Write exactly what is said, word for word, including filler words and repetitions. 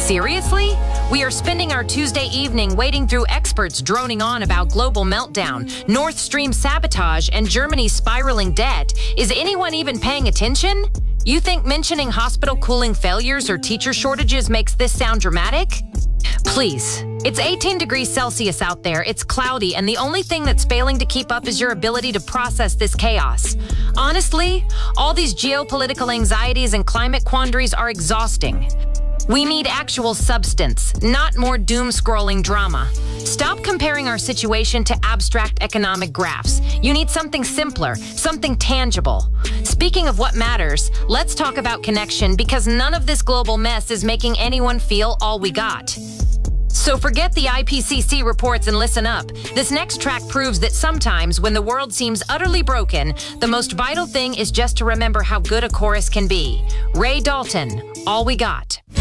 Seriously? We are spending our Tuesday evening wading through experts droning on about global meltdown, Nord Stream sabotage, and Germany's spiraling debt. Is anyone even paying attention? You think mentioning hospital cooling failures or teacher shortages makes this sound dramatic? Please. It's eighteen degrees Celsius out there, it's cloudy, and the only thing that's failing to keep up is your ability to process this chaos. Honestly, all these geopolitical anxieties and climate quandaries are exhausting. We need actual substance, not more doom-scrolling drama. Stop comparing our situation to abstract economic graphs. You need something simpler, something tangible. Speaking of what matters, let's talk about connection, because none of this global mess is making anyone feel all we got. So forget the I P C C reports and listen up. This next track proves that sometimes, when the world seems utterly broken, the most vital thing is just to remember how good a chorus can be. Ray Dalton, All We Got.